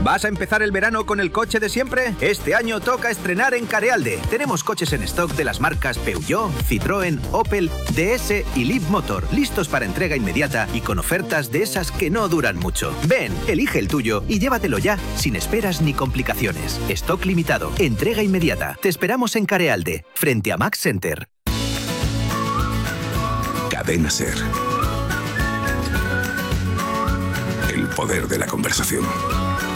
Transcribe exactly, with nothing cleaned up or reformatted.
¿Vas a empezar el verano con el coche de siempre? Este año toca estrenar en Carealde. Tenemos coches en stock de las marcas Peugeot, Citroën, Opel, D S y Leapmotor, listos para entrega inmediata y con ofertas de esas que no duran mucho. Ven, elige el tuyo y llévatelo ya, sin esperas ni complicaciones. Stock limitado, entrega inmediata. Te esperamos en Carealde, frente a Max Center. Cadena Ser. El poder de la conversación.